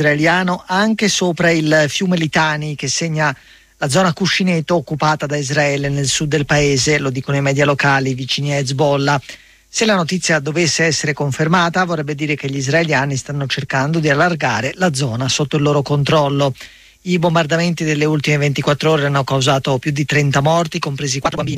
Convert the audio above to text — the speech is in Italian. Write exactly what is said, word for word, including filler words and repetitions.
israeliano anche sopra il fiume Litani, che segna la zona cuscinetto occupata da Israele nel sud del paese, lo dicono i media locali vicini a Hezbollah. Se la notizia dovesse essere confermata, vorrebbe dire che gli israeliani stanno cercando di allargare la zona sotto il loro controllo. I bombardamenti delle ultime ventiquattro ore hanno causato più di trenta morti, compresi quattro bambini.